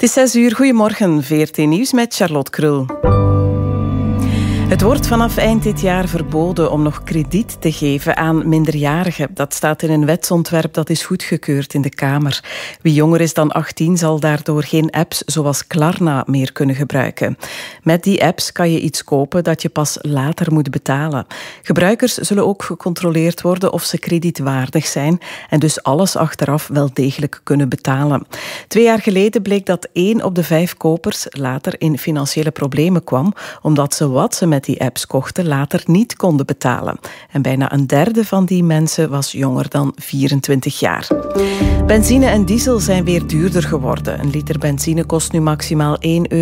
is 6 uur. Goedemorgen, VRT Nieuws met Charlotte Krul. Het wordt vanaf eind dit jaar verboden om nog krediet te geven aan minderjarigen. Dat staat in een wetsontwerp dat is goedgekeurd in de Kamer. Wie jonger is dan 18 zal daardoor geen apps zoals Klarna meer kunnen gebruiken. Met die apps kan je iets kopen dat je pas later moet betalen. Gebruikers zullen ook gecontroleerd worden of ze kredietwaardig zijn en dus alles achteraf wel degelijk kunnen betalen. 2 jaar geleden bleek dat 1 op de 5 kopers later in financiële problemen kwam, omdat ze wat ze met die apps kochten later niet konden betalen. En bijna een derde van die mensen was jonger dan 24 jaar. Benzine en diesel zijn weer duurder geworden. Een liter benzine kost nu maximaal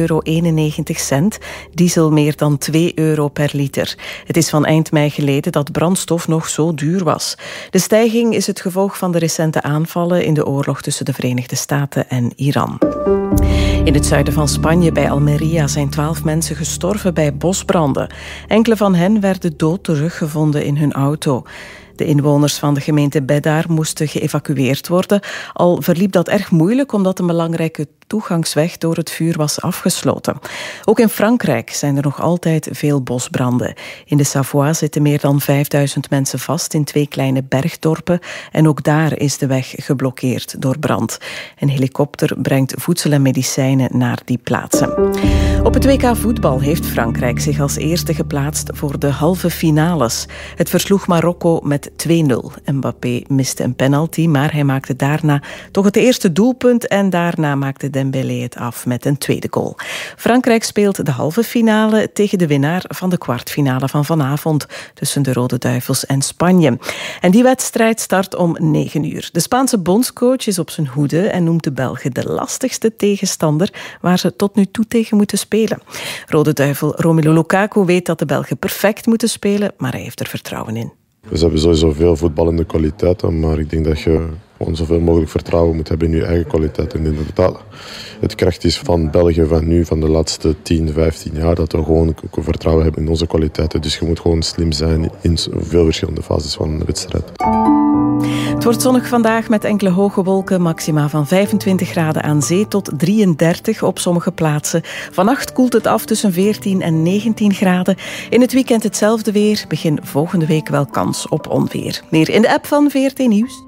€1,91. Diesel meer dan €2 per liter. Het is van eind mei geleden dat brandstof nog zo duur was. De stijging is het gevolg van de recente aanvallen in de oorlog tussen de Verenigde Staten en Iran. In het zuiden van Spanje, bij Almería, zijn 12 mensen gestorven bij bosbranden. Enkele van hen werden dood teruggevonden in hun auto. De inwoners van de gemeente Bédar moesten geëvacueerd worden. Al verliep dat erg moeilijk omdat een belangrijke toegangsweg door het vuur was afgesloten. Ook in Frankrijk zijn er nog altijd veel bosbranden. In de Savoie zitten meer dan 5000 mensen vast in 2 kleine bergdorpen. En ook daar is de weg geblokkeerd door brand. Een helikopter brengt voedsel en medicijnen naar die plaatsen. Op het WK voetbal heeft Frankrijk zich als eerste geplaatst voor de halve finales. Het versloeg Marokko met 2-0. Mbappé miste een penalty, maar hij maakte daarna toch het eerste doelpunt en daarna maakte Dembélé het af met een tweede goal. Frankrijk speelt de halve finale tegen de winnaar van de kwartfinale van vanavond tussen de Rode Duivels en Spanje. En die wedstrijd start om 9 uur. De Spaanse bondscoach is op zijn hoede en noemt de Belgen de lastigste tegenstander waar ze tot nu toe tegen moeten spelen. Rode Duivel Romelu Lukaku weet dat de Belgen perfect moeten spelen, maar hij heeft er vertrouwen in. We hebben sowieso veel voetballende kwaliteiten, maar ik denk dat je gewoon zoveel mogelijk vertrouwen moet hebben in je eigen kwaliteiten. En inderdaad, het kracht is van België van nu, van de laatste 10, 15 jaar, dat we gewoon vertrouwen hebben in onze kwaliteiten. Dus je moet gewoon slim zijn in veel verschillende fases van de wedstrijd. Het wordt zonnig vandaag met enkele hoge wolken, maxima van 25 graden aan zee tot 33 op sommige plaatsen. Vannacht koelt het af tussen 14 en 19 graden. In het weekend hetzelfde weer, begin volgende week wel kans op onweer. Meer in de app van VRT Nieuws.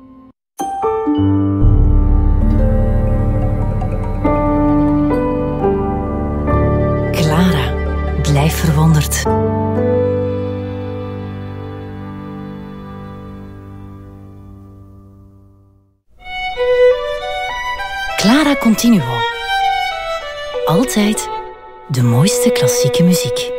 Clara, blijf verwonderd. Clara Continuo. Altijd de mooiste klassieke muziek.